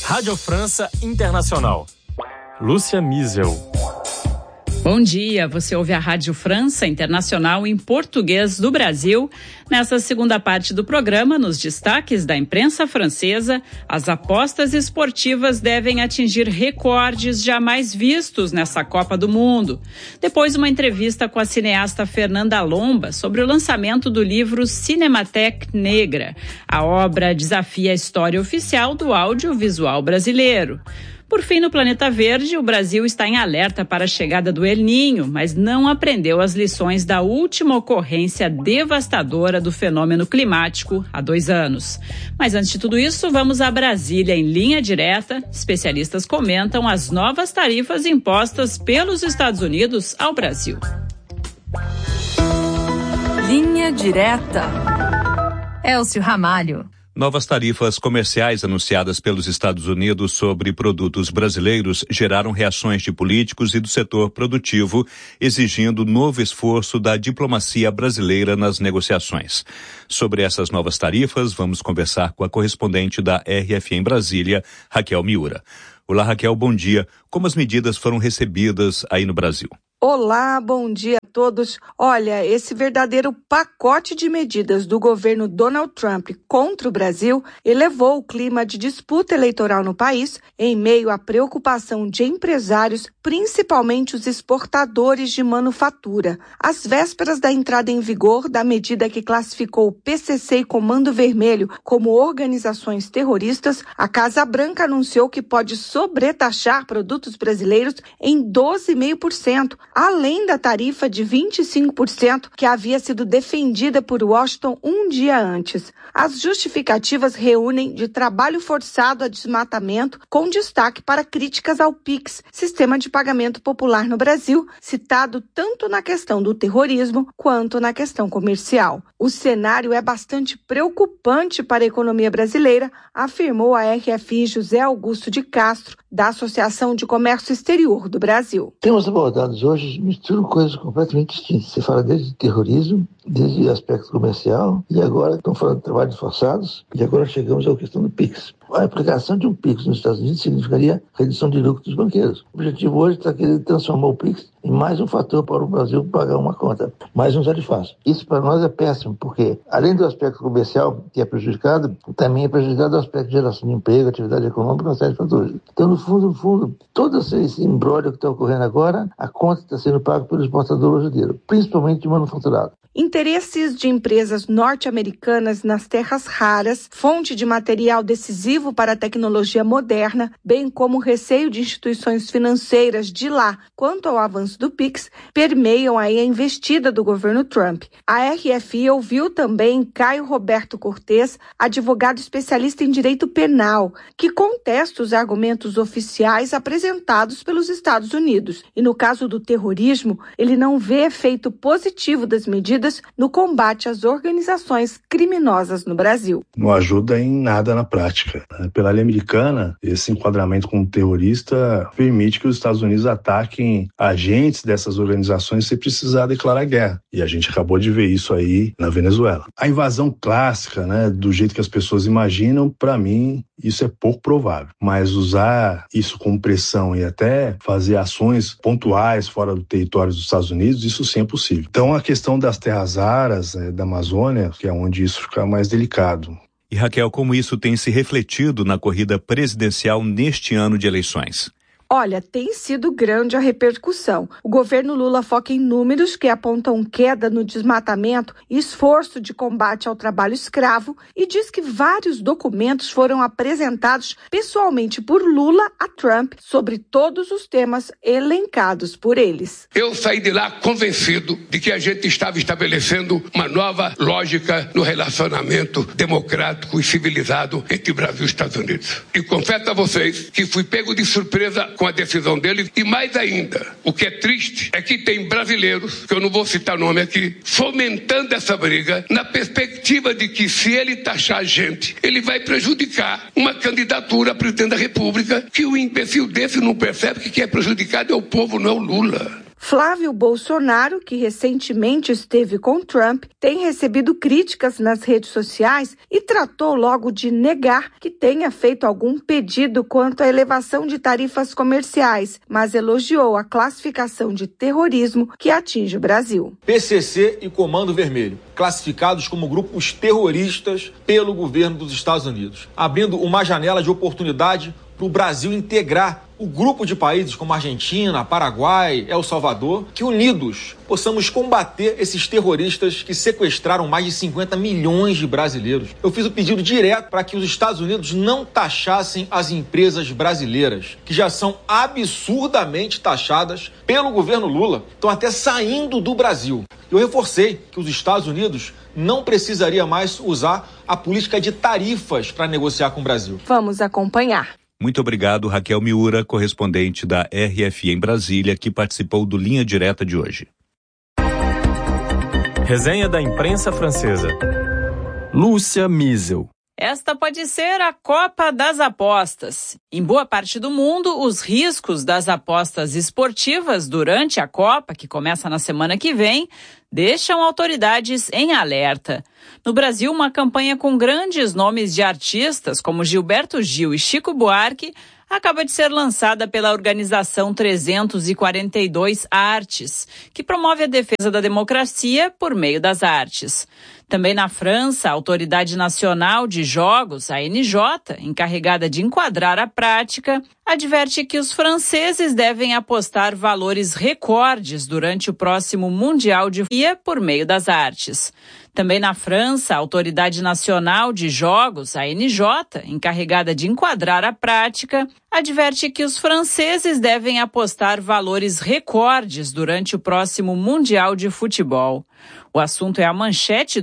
Rádio França Internacional. Lúcia Miesel. Bom dia, você ouve a Rádio França Internacional em português do Brasil. Nessa segunda parte do programa, nos destaques da imprensa francesa, as apostas esportivas devem atingir recordes jamais vistos nessa Copa do Mundo. Depois, uma entrevista com a cineasta Fernanda Lomba sobre o lançamento do livro Cinematheque Negra. A obra desafia a história oficial do audiovisual brasileiro. Por fim, no Planeta Verde, o Brasil está em alerta para a chegada do El Niño, mas não aprendeu as lições da última ocorrência devastadora do fenômeno climático há 2 anos. Mas antes de tudo isso, vamos a Brasília em linha direta. Especialistas comentam as novas tarifas impostas pelos Estados Unidos ao Brasil. Linha direta. Elcio Ramalho. Novas tarifas comerciais anunciadas pelos Estados Unidos sobre produtos brasileiros geraram reações de políticos e do setor produtivo, exigindo novo esforço da diplomacia brasileira nas negociações. Sobre essas novas tarifas, vamos conversar com a correspondente da RFI em Brasília, Raquel Miura. Olá, Raquel, bom dia. Como as medidas foram recebidas aí no Brasil? Olá, bom dia a todos. Olha, esse verdadeiro pacote de medidas do governo Donald Trump contra o Brasil elevou o clima de disputa eleitoral no país em meio à preocupação de empresários, principalmente os exportadores de manufatura. Às vésperas da entrada em vigor da medida que classificou o PCC e Comando Vermelho como organizações terroristas, a Casa Branca anunciou que pode sobretaxar produtos brasileiros em 12,5%. Além da tarifa de 25% que havia sido defendida por Washington um dia antes. As justificativas reúnem de trabalho forçado a desmatamento, com destaque para críticas ao PIX, sistema de pagamento popular no Brasil, citado tanto na questão do terrorismo quanto na questão comercial. O cenário é bastante preocupante para a economia brasileira, afirmou a RFI José Augusto de Castro, da Associação de Comércio Exterior do Brasil. Temos abordados hoje misturam coisas completamente distintas. Você fala desde terrorismo, desde aspecto comercial, e agora estão falando de trabalhos forçados, e agora chegamos à questão do PIX. A aplicação de um PIX nos Estados Unidos significaria redução de lucro dos banqueiros. O objetivo hoje está querendo transformar o PIX em mais um fator para o Brasil pagar uma conta, mais um zero fácil. Isso para nós é péssimo, porque além do aspecto comercial que é prejudicado, também é prejudicado o aspecto de geração de emprego, atividade econômica, uma série de fatores. Então, no fundo, todo esse imbróglio que está ocorrendo agora, a conta está sendo paga pelo exportador brasileiro, principalmente de manufaturado. Interesses de empresas norte-americanas nas terras raras, fonte de material decisivo para a tecnologia moderna, bem como o receio de instituições financeiras de lá quanto ao avanço do PIX, permeiam aí a investida do governo Trump. A RFI ouviu também Caio Roberto Cortes, advogado especialista em direito penal, que contesta os argumentos oficiais apresentados pelos Estados Unidos. E no caso do terrorismo, ele não vê efeito positivo das medidas no combate às organizações criminosas no Brasil. Não ajuda em nada na prática. Pela lei americana, esse enquadramento como terrorista permite que os Estados Unidos ataquem agentes dessas organizações sem precisar declarar guerra. E a gente acabou de ver isso aí na Venezuela. A invasão clássica, do jeito que as pessoas imaginam, para mim, isso é pouco provável. Mas usar isso como pressão e até fazer ações pontuais fora do território dos Estados Unidos, isso sim é possível. Então, a questão das terras raras da Amazônia, que é onde isso fica mais delicado. E Raquel, como isso tem se refletido na corrida presidencial neste ano de eleições? Olha, tem sido grande a repercussão. O governo Lula foca em números que apontam queda no desmatamento e esforço de combate ao trabalho escravo e diz que vários documentos foram apresentados pessoalmente por Lula a Trump sobre todos os temas elencados por eles. Eu saí de lá convencido de que a gente estava estabelecendo uma nova lógica no relacionamento democrático e civilizado entre Brasil e Estados Unidos. E confesso a vocês que fui pego de surpresa com a decisão dele, e mais ainda, o que é triste é que tem brasileiros, que eu não vou citar nome aqui, fomentando essa briga na perspectiva de que se ele taxar a gente, ele vai prejudicar uma candidatura a presidente da República, que o imbecil desse não percebe que quem é prejudicado é o povo, não é o Lula. Flávio Bolsonaro, que recentemente esteve com Trump, tem recebido críticas nas redes sociais e tratou logo de negar que tenha feito algum pedido quanto à elevação de tarifas comerciais, mas elogiou a classificação de terrorismo que atinge o Brasil. PCC e Comando Vermelho, classificados como grupos terroristas pelo governo dos Estados Unidos, abrindo uma janela de oportunidade para o Brasil integrar o grupo de países como Argentina, Paraguai, El Salvador, que unidos possamos combater esses terroristas que sequestraram mais de 50 milhões de brasileiros. Eu fiz o pedido direto para que os Estados Unidos não taxassem as empresas brasileiras, que já são absurdamente taxadas pelo governo Lula, estão até saindo do Brasil. Eu reforcei que os Estados Unidos não precisaria mais usar a política de tarifas para negociar com o Brasil. Vamos acompanhar. Muito obrigado, Raquel Miura, correspondente da RFI em Brasília, que participou do Linha Direta de hoje. Resenha da imprensa francesa. Lúcia Miesel. Esta pode ser a Copa das Apostas. Em boa parte do mundo, os riscos das apostas esportivas durante a Copa, que começa na semana que vem, deixam autoridades em alerta. No Brasil, uma campanha com grandes nomes de artistas como Gilberto Gil e Chico Buarque acaba de ser lançada pela organização 342 Artes, que promove a defesa da democracia por meio das artes. Também na França, a Autoridade Nacional de Jogos, a ANJ, encarregada de enquadrar a prática, adverte que os franceses devem apostar valores recordes durante o próximo Mundial de Futebol por meio das artes. Também na França, a Autoridade Nacional de Jogos, a ANJ, encarregada de enquadrar a prática, adverte que os franceses devem apostar valores recordes durante o próximo Mundial de Futebol. O assunto é a manchete